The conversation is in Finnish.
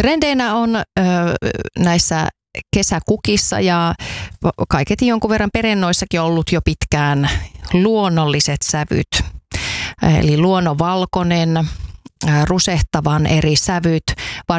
Trendeinä on näissä kesäkukissa ja kaiketi jonkun verran perennoissakin ollut jo pitkään luonnolliset sävyt. Eli luonnonvalkoinen, rusehtavan eri sävyt,